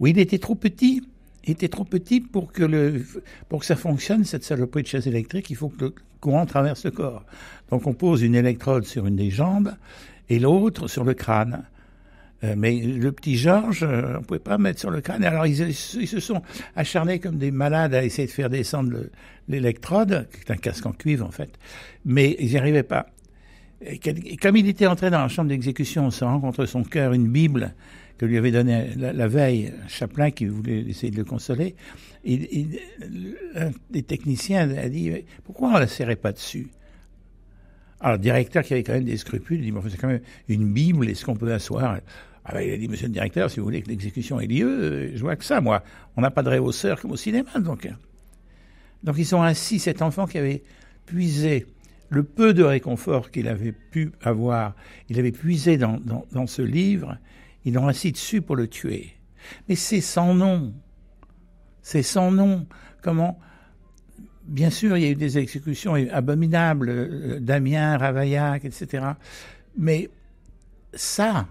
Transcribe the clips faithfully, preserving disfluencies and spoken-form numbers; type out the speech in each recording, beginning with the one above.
Oui, il était trop petit. Il était trop petit pour que, le, pour que ça fonctionne, cette saloperie de chaise électrique. Il faut que le courant traverse le corps. Donc on pose une électrode sur une des jambes et l'autre sur le crâne. Euh, mais le petit Georges, euh, on ne pouvait pas mettre sur le crâne. Alors ils, ils se sont acharnés comme des malades à essayer de faire descendre le, l'électrode, qui est un casque en cuivre en fait. Mais ils n'y arrivaient pas. Et comme il était entré dans la chambre d'exécution, on se rend contre son cœur une Bible que lui avait donnée la, la veille Chaplin, qui voulait essayer de le consoler. Il, il, un des techniciens a dit « Pourquoi on ne la serrait pas dessus ?» Alors le directeur, qui avait quand même des scrupules, il dit « C'est quand même une Bible, est-ce qu'on peut l'asseoir ?» Ah ben, il a dit « Monsieur le directeur, si vous voulez que l'exécution ait lieu, je vois que ça, moi. On n'a pas de rehausseur comme au cinéma. » Donc, donc ils sont assis, cet enfant qui avait puisé le peu de réconfort qu'il avait pu avoir, il avait puisé dans, dans, dans ce livre, ils l'ont assis dessus pour le tuer. Mais c'est sans nom. C'est sans nom. Comment? Bien sûr, il y a eu des exécutions abominables, euh, Damien, Ravaillac, et cetera. Mais ça,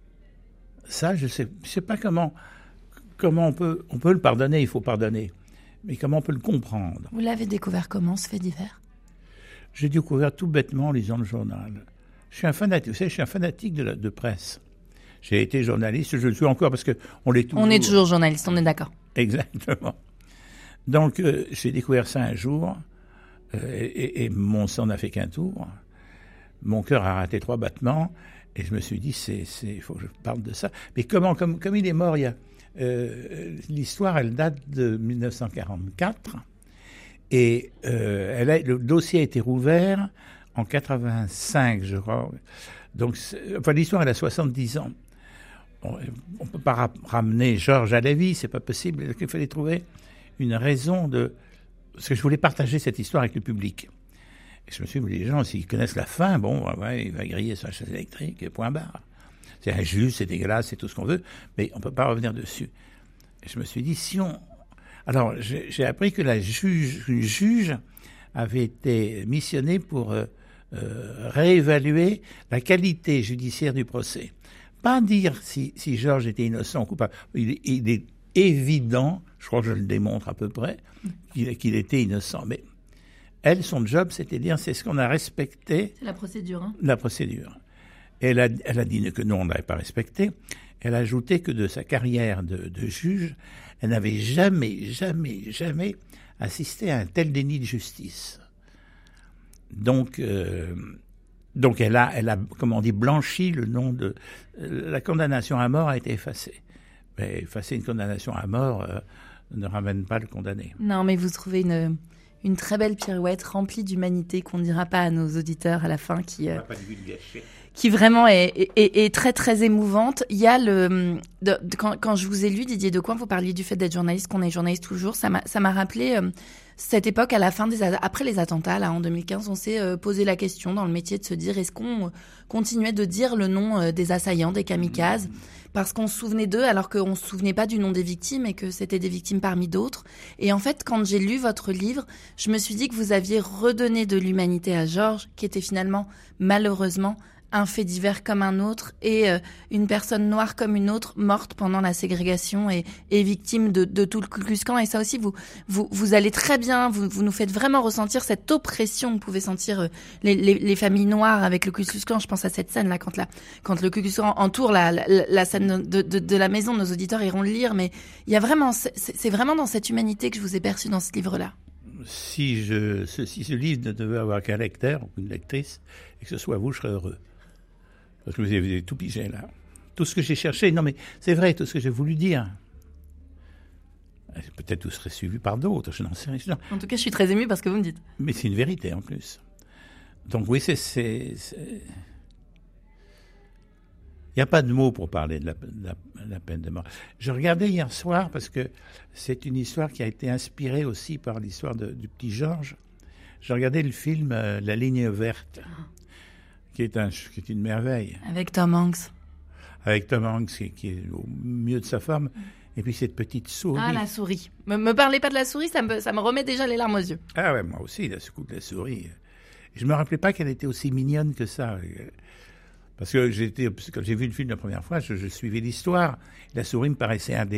ça, je sais, je sais pas comment, comment on peut, on peut le pardonner, il faut pardonner. Mais comment on peut le comprendre? Vous l'avez découvert comment, ce fait divers? J'ai découvert tout bêtement en lisant le journal. Je suis un fanatique, vous savez, je suis un fanatique de, la, de presse. J'ai été journaliste, je le suis encore parce que on l'est toujours. On est toujours journaliste, on est d'accord. Exactement. Donc, euh, j'ai découvert ça un jour, euh, et, et mon sang n'a fait qu'un tour. Mon cœur a raté trois battements, et je me suis dit, c'est, c'est, il faut que je parle de ça. Mais comment, comme, comme il est mort, il y a, euh, l'histoire, elle date de dix-neuf cent quarante-quatre, et euh, elle a, le dossier a été rouvert en quatre-vingt-cinq, je crois. Donc, enfin, l'histoire, elle a soixante-dix ans. On ne peut pas ra- ramener Georges à la vie, c'est pas possible. Il fallait trouver une raison de... Parce que je voulais partager cette histoire avec le public. Et je me suis dit, les gens, s'ils connaissent la fin, bon, ouais, il va griller sa chaise électrique, point barre. C'est injuste, c'est dégueulasse, c'est tout ce qu'on veut, mais on ne peut pas revenir dessus. Et je me suis dit, si on... Alors, j'ai, j'ai appris que la juge, une juge avait été missionnée pour euh, euh, réévaluer la qualité judiciaire du procès. Pas dire si, si Georges était innocent ou coupable. Il, il est évident, je crois que je le démontre à peu près, qu'il, qu'il était innocent. Mais elle, son job, c'était de dire, c'est ce qu'on a respecté. C'est la procédure. Hein. La procédure. Elle a, elle a dit que non, on n'avait pas respecté. Elle a ajouté que de sa carrière de, de juge, elle n'avait jamais, jamais, jamais assisté à un tel déni de justice. Donc, euh, donc elle a, elle a, comment on dit, blanchi le nom de... La condamnation à mort a été effacée. Mais effacer une condamnation à mort euh, ne ramène pas le condamné. Non, mais vous trouvez une, une très belle pirouette remplie d'humanité qu'on ne dira pas à nos auditeurs à la fin, qui... Euh... On n'a pas de vue de gâcher. Qui vraiment est, est, est très très émouvante. Il y a le de, de, quand, quand je vous ai lu, Didier Decoing, vous parliez du fait d'être journaliste, qu'on est journaliste toujours. Ça m'a ça m'a rappelé euh, cette époque à la fin des après les attentats là en deux mille quinze. On s'est euh, posé la question dans le métier de se dire est-ce qu'on euh, continuait de dire le nom euh, des assaillants, des kamikazes, parce qu'on se souvenait d'eux alors qu'on se souvenait pas du nom des victimes et que c'était des victimes parmi d'autres. Et en fait, quand j'ai lu votre livre, je me suis dit que vous aviez redonné de l'humanité à Georges, qui était finalement malheureusement un fait divers comme un autre et euh, une personne noire comme une autre morte pendant la ségrégation et, et victime de, de tout le Ku Klux Klan. Et ça aussi, vous, vous, vous allez très bien, vous, vous nous faites vraiment ressentir cette oppression que pouvaient sentir euh, les, les, les familles noires avec le Ku Klux Klan. Je pense à cette scène-là, quand, la, quand le Ku Klux Klan entoure la, la, la scène de, de, de la maison. Nos auditeurs iront le lire, mais il y a vraiment, c'est, c'est vraiment dans cette humanité que je vous ai perçu dans ce livre-là. Si, je, si ce livre ne devait avoir qu'un lecteur ou une lectrice, et que ce soit vous, je serais heureux. Parce que vous avez, vous avez tout pigé, là. Tout ce que j'ai cherché, non mais c'est vrai, tout ce que j'ai voulu dire. Peut-être vous serez suivi par d'autres, je n'en sais rien. En tout cas, je suis très ému parce que vous me dites. Mais c'est une vérité, en plus. Donc oui, c'est... c'est, c'est... Il n'y a pas de mots pour parler de la, de, la, de la peine de mort. Je regardais hier soir, parce que c'est une histoire qui a été inspirée aussi par l'histoire de, du petit Georges. Je regardais le film euh, La ligne verte. Qui est, un, qui est une merveille. Avec Tom Hanks. Avec Tom Hanks, qui, qui est au mieux de sa forme. Et puis cette petite souris. Ah, la souris. Me, me parlez pas de la souris, ça me, ça me remet déjà les larmes aux yeux. Ah ouais, moi aussi, la secoupe de la souris. Je me rappelais pas qu'elle était aussi mignonne que ça. Parce que j'étais, quand j'ai vu le film la première fois, je, je suivais l'histoire. La souris me paraissait un des